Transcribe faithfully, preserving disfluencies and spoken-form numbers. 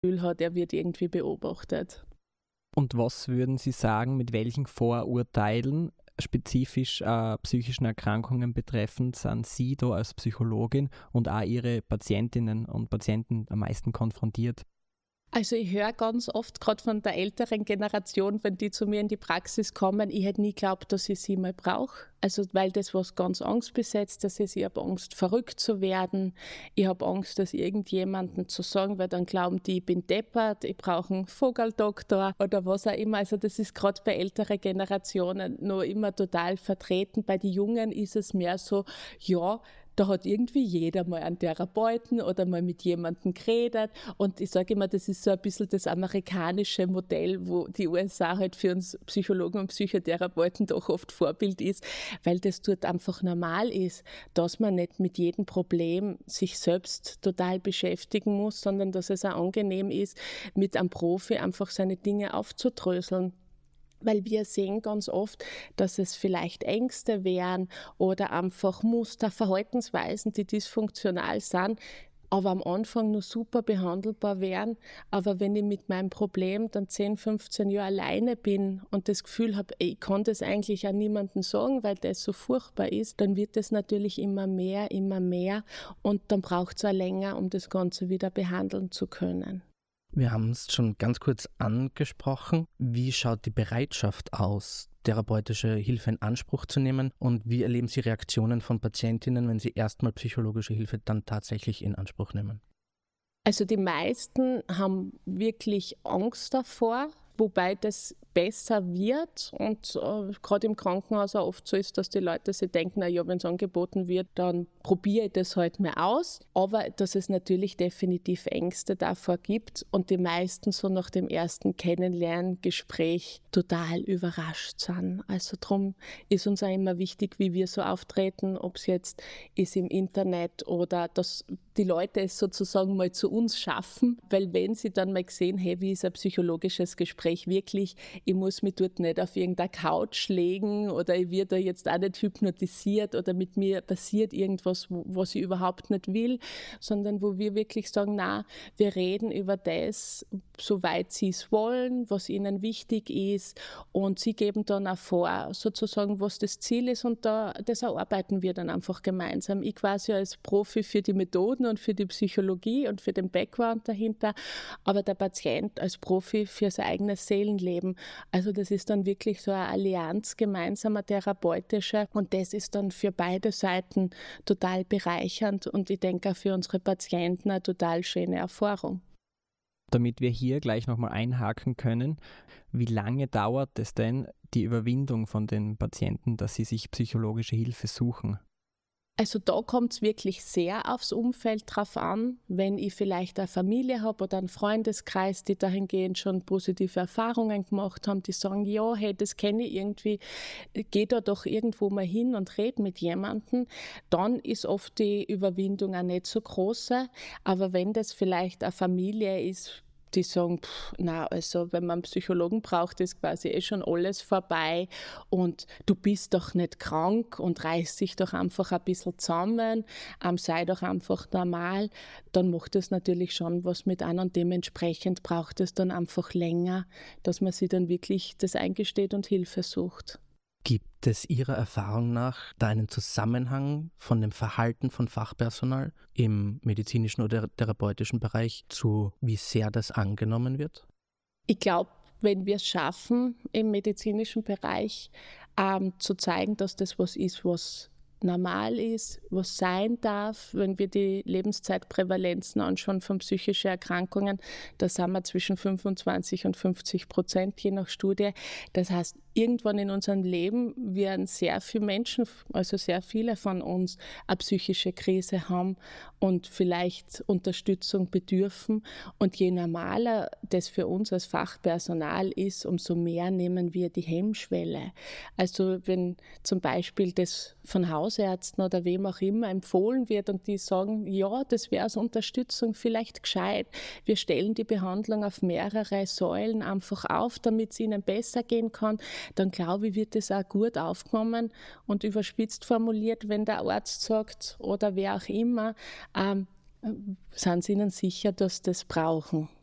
Gefühl hat, er wird irgendwie beobachtet. Und was würden Sie sagen, mit welchen Vorurteilen, spezifisch äh, psychischen Erkrankungen betreffend, sind Sie da als Psychologin und auch Ihre Patientinnen und Patienten am meisten konfrontiert? Also ich höre ganz oft, gerade von der älteren Generation, wenn die zu mir in die Praxis kommen, ich hätte nie geglaubt, dass ich sie mal brauche. Also weil das was ganz Angstbesetztes ist. Ich habe Angst, verrückt zu werden. Ich habe Angst, das irgendjemandem zu sagen, weil dann glauben die, ich bin deppert, ich brauche einen Vogeldoktor oder was auch immer. Also das ist gerade bei älteren Generationen noch immer total vertreten. Bei den Jungen ist es mehr so, ja, da hat irgendwie jeder mal einen Therapeuten oder mal mit jemandem geredet. Und ich sage immer, das ist so ein bisschen das amerikanische Modell, wo die U S A halt für uns Psychologen und Psychotherapeuten doch oft Vorbild ist, weil das dort einfach normal ist, dass man nicht mit jedem Problem sich selbst total beschäftigen muss, sondern dass es auch angenehm ist, mit einem Profi einfach seine Dinge aufzudröseln. Weil wir sehen ganz oft, dass es vielleicht Ängste wären oder einfach Muster, Verhaltensweisen, die dysfunktional sind, aber am Anfang nur super behandelbar wären. Aber wenn ich mit meinem Problem dann zehn, fünfzehn Jahre alleine bin und das Gefühl habe, ich kann das eigentlich auch niemandem sagen, weil das so furchtbar ist, dann wird das natürlich immer mehr, immer mehr und dann braucht es auch länger, um das Ganze wieder behandeln zu können. Wir haben es schon ganz kurz angesprochen. Wie schaut die Bereitschaft aus, therapeutische Hilfe in Anspruch zu nehmen? Und wie erleben Sie Reaktionen von Patientinnen, wenn sie erstmal psychologische Hilfe dann tatsächlich in Anspruch nehmen? Also die meisten haben wirklich Angst davor, wobei das besser wird und äh, gerade im Krankenhaus auch oft so ist, dass die Leute sich denken, na ja, wenn es angeboten wird, dann probiere ich das halt mal aus. Aber dass es natürlich definitiv Ängste davor gibt und die meisten so nach dem ersten Kennenlerngespräch total überrascht sind. Also darum ist uns auch immer wichtig, wie wir so auftreten, ob es jetzt ist im Internet oder dass die Leute es sozusagen mal zu uns schaffen, weil wenn sie dann mal gesehen, hey, wie ist ein psychologisches Gespräch wirklich, ich muss mich dort nicht auf irgendeiner Couch legen oder ich werde da jetzt auch nicht hypnotisiert oder mit mir passiert irgendwas, was ich überhaupt nicht will, sondern wo wir wirklich sagen, na, wir reden über das, soweit sie es wollen, was ihnen wichtig ist und sie geben dann auch vor, sozusagen, was das Ziel ist und da, das erarbeiten wir dann einfach gemeinsam. Ich quasi als Profi für die Methoden und für die Psychologie und für den Background dahinter, aber der Patient als Profi für sein eigenes Seelenleben. Also das ist dann wirklich so eine Allianz gemeinsamer therapeutischer und das ist dann für beide Seiten total bereichernd und ich denke auch für unsere Patienten eine total schöne Erfahrung. Damit wir hier gleich nochmal einhaken können, wie lange dauert es denn, die Überwindung von den Patienten, dass sie sich psychologische Hilfe suchen? Also da kommt es wirklich sehr aufs Umfeld drauf an, wenn ich vielleicht eine Familie habe oder einen Freundeskreis, die dahingehend schon positive Erfahrungen gemacht haben, die sagen, ja, hey, das kenne ich irgendwie, geh da doch irgendwo mal hin und red mit jemandem, dann ist oft die Überwindung auch nicht so groß. Aber wenn das vielleicht eine Familie ist, die sagen, pff, na, also wenn man einen Psychologen braucht, ist quasi eh schon alles vorbei und du bist doch nicht krank und reiß dich doch einfach ein bisschen zusammen, ähm, sei doch einfach normal, dann macht es natürlich schon was mit an und dementsprechend braucht es dann einfach länger, dass man sich dann wirklich das eingesteht und Hilfe sucht. Gibt es Ihrer Erfahrung nach da einen Zusammenhang von dem Verhalten von Fachpersonal im medizinischen oder therapeutischen Bereich zu wie sehr das angenommen wird? Ich glaube, wenn wir es schaffen, im medizinischen Bereich ähm, zu zeigen, dass das was ist, was normal ist, was sein darf, wenn wir die Lebenszeitprävalenzen anschauen von psychischen Erkrankungen, da sind wir zwischen fünfundzwanzig und fünfzig Prozent je nach Studie. Das heißt, irgendwann in unserem Leben werden sehr viele Menschen, also sehr viele von uns, eine psychische Krise haben und vielleicht Unterstützung bedürfen. Und je normaler das für uns als Fachpersonal ist, umso mehr nehmen wir die Hemmschwelle. Also wenn zum Beispiel das von Hausärzten oder wem auch immer empfohlen wird und die sagen, ja, das wäre als Unterstützung vielleicht gescheit. Wir stellen die Behandlung auf mehrere Säulen einfach auf, damit es ihnen besser gehen kann. Dann glaube ich, wird das auch gut aufgenommen und überspitzt formuliert, wenn der Arzt sagt oder wer auch immer, ähm, sind sie ihnen sicher, dass sie das brauchen.